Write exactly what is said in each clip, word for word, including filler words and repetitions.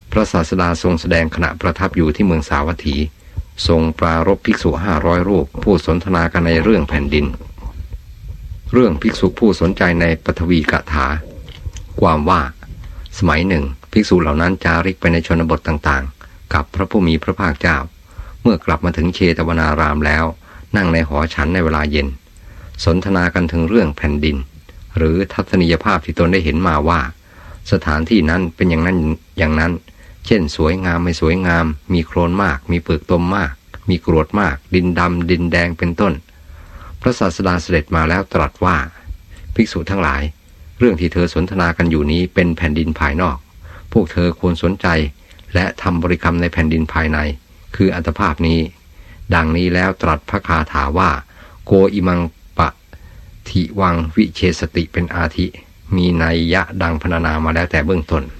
พระศาสดาทรงแสดงขณะประทับอยู่ที่เมืองสาวัตถีทรงปรารภภิกษุห้าร้อยรูปผู้สนทนากันในเรื่องแผ่นดินเรื่องภิกษุผู้สนใจในปฐวีกถาความว่าสมัยหนึ่งภิกษุเหล่านั้นจาริกไปในชนบทต่างๆกับพระผู้มีพระภาคเจ้าเมื่อกลับมาถึงเชตวนารามแล้วนั่งในหอฉันในเวลาเย็นสนทนากันถึงเรื่องแผ่นดินหรือทัศนียภาพที่ตนได้เห็นมาว่าสถานที่นั้นเป็นอย่างนั้นอย่างนั้นเช่นสวยงามไม่สวยงามมีโคลนมากมีเปลือกตมมากมีกรวดมากดินดำดินแดงเป็นต้นพระศาสดาเสด็จมาแล้วตรัสว่าภิกษุทั้งหลายเรื่องที่เธอสนทนากันอยู่นี้เป็นแผ่นดินภายนอกพวกเธอควรสนใจและทำบริกรรมในแผ่นดินภายในคืออัตภาพนี้ดังนี้แล้วตรัสพระคาถาว่าโกอิมังปะทิวังวิเชสติเป็นอาทิมีนัยยะดังพรรณนามาแล้วแต่เบื้องต้น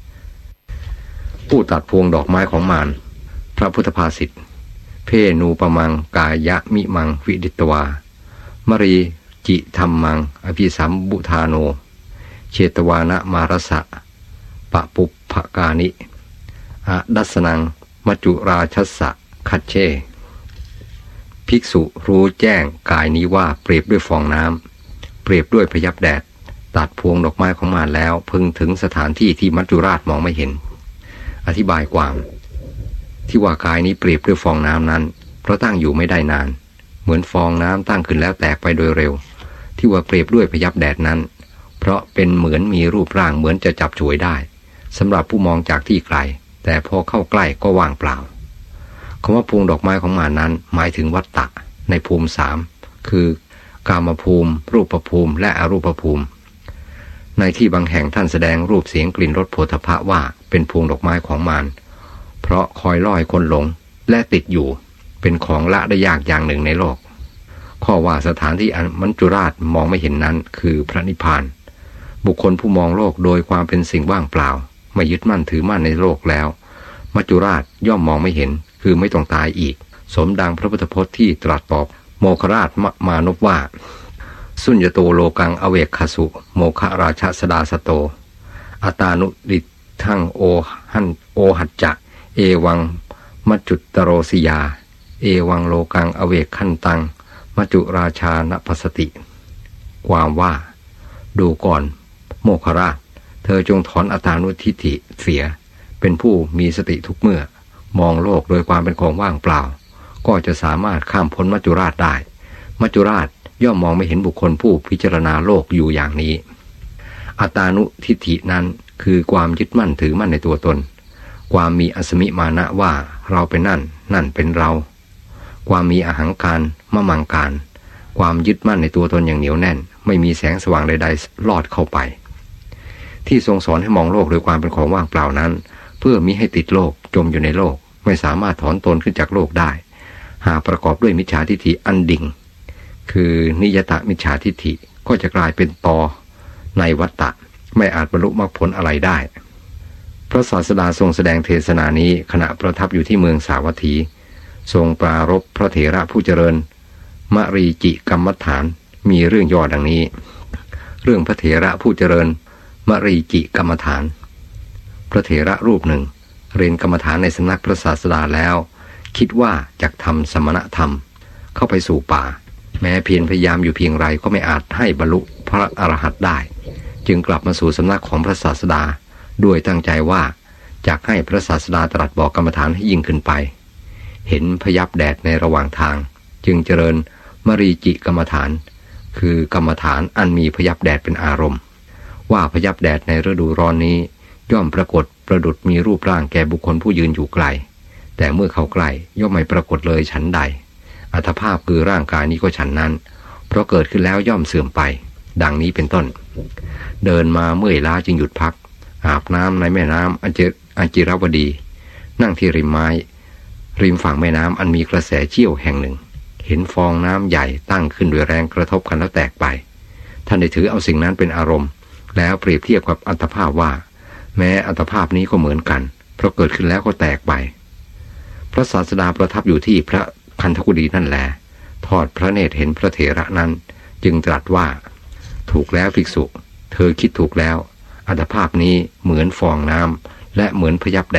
ผู้ตัดพวงดอกไม้ของมารพระพุทธภาษิตเพนูปมังกายะมิมังวิดิตวามรีจิธรรมังอภิสัมบุทาโนเชตวานะมารสะปะปุปภกานิอดัสนังมัจจุราชัสสะคัจเชภิกษุรู้แจ้งกายนี้ว่าเปรียบด้วยฟองน้ำเปรียบด้วยพยับแดดตัดพวงดอกไม้ของมารแล้วพึงถึงสถานที่ที่มัจจุราชมองไม่เห็นอธิบายความที่ว่ากายนี้เปรียบด้วยฟองน้ำนั้นเพราะตั้งอยู่ไม่ได้นานเหมือนฟองน้ำตั้งขึ้นแล้วแตกไปโดยเร็วที่ว่าเปรียบด้วยพยับแดดนั้นเพราะเป็นเหมือนมีรูปร่างเหมือนจะจับฉวยได้สำหรับผู้มองจากที่ไกลแต่พอเข้าใกล้ก็ว่างเปล่าคำว่าพวงดอกไม้ของมารนั้นหมายถึงวัฏฏะในภูมิสามคือกามภูมิรูปภูมิและอรูปภูมิในที่บางแห่งท่านแสดงรูปเสียงกลิ่นรสโผฏฐัพพะว่าเป็นพวงดอกไม้ของมารเพราะคอยล่อให้คนหลงและติดอยู่เป็นของละได้ยากอย่างหนึ่งในโลกข้อว่าสถานที่อันมัจจุราชมองไม่เห็นนั้นคือพระนิพพานบุคคลผู้มองโลกโดยความเป็นสิ่งว่างเปล่าไม่ยึดมั่นถือมั่นในโลกแล้วมัจจุราชย่อมมองไม่เห็นคือไม่ต้องตายอีกสมดังพระพุทธพจน์ที่ตรัสตอบโมคราชมานพว่าสุญญโตโลกังอเวกขสุโมคราชสดาสโตอัตานุดิทังโอหันโอหัจจะเอวังมัจจุตโรสิยาเอวังโลกังอเวกขันตังมัจจุราชานภัสติความว่าดูก่อนโมคราชเธอจงถอนอัตานุทิฏฐิเสียเป็นผู้มีสติทุกเมื่อมองโลกโดยความเป็นของว่างเปล่าก็จะสามารถข้ามพ้นมัจจุราชได้มัจจุราชย่อมมองไม่เห็นบุคคลผู้พิจารณาโลกอยู่อย่างนี้อัตานุทิฏฐินั้นคือความยึดมั่นถือมั่นในตัวตนความมีอสมิมานะว่าเราเป็นนั่นนั่นเป็นเราความมีอหังการมะมังการความยึดมั่นในตัวตนอย่างเหนียวแน่นไม่มีแสงสว่างใดๆลอดเข้าไปที่ทรงสอนให้มองโลกโดยความเป็นของว่างเปล่านั้นเพื่อมิให้ติดโลกจมอยู่ในโลกไม่สามารถถอนตนขึ้นจากโลกได้หากประกอบด้วยมิจฉาทิฏฐิอันดิ่งคือนิยตมิจฉาทิฏฐิก็จะกลายเป็นตอในวัฏฏะไม่อาจบรรลุมรรคผลอะไรได้พระศาสดาทรงแสดงเทศนานี้ขณะประทับอยู่ที่เมืองสาวัตถีทรงปรารภพระเถระผู้เจริญมรีจิกรรมฐานมีเรื่องย่อดังนี้เรื่องพระเถระผู้เจริญมรีจิกรรมฐานพระเถระรูปหนึ่งเรียนกรรมฐานในสำนักพระศาสดาแล้วคิดว่าจะทำสมณธรรมเข้าไปสู่ป่าแม้เพียรพยายามอยู่เพียงไรก็ไม่อาจให้บรรลุพระอรหันต์ได้จึงกลับมาสู่สำนักของพระศาสดาด้วยตั้งใจว่าจะให้พระศาสดาตรัสบอกกรรมฐานให้ยิ่งขึ้นไปเห็นพยับแดดในระหว่างทางจึงเจริญมรีจิกรรมฐานคือกรรมฐานอันมีพยับแดดเป็นอารมณ์ว่าพยับแดดในฤดูร้อนนี้ย่อมปรากฏประดุจมีรูปร่างแก่บุคคลผู้ยืนอยู่ไกลแต่เมื่อเข้าใกล้ย่อมไม่ปรากฏเลยฉันใดอัตภาพคือร่างกายนี้ก็ฉันนั้นเพราะเกิดขึ้นแล้วย่อมเสื่อมไปดังนี้เป็นต้นเดินมาเมื่อยล้าจึงหยุดพักอาบน้ำในแม่น้ำอันเจอันจิรวดีนั่งที่ริมไม้ริมฝั่งแม่น้ำอันมีกระแสเชี่ยวแห่งหนึ่งเห็นฟองน้ำใหญ่ตั้งขึ้นด้วยแรงกระทบกันแล้วแตกไปท่านได้ถือเอาสิ่งนั้นเป็นอารมณ์แล้วเปรียบเทียบกับอัตภาพว่าแม้อัตภาพนี้ก็เหมือนกันเพราะเกิดขึ้นแล้วก็แตกไปพระศาสดาประทับอยู่ที่พระคันธกุฎีนั่นแหละทอดพระเนตรเห็นพระเถระนั้นจึงตรัสว่าถูกแล้วภิกษุเธอคิดถูกแล้วอัตภาพนี้เหมือนฟองน้ำและเหมือนพยับแดด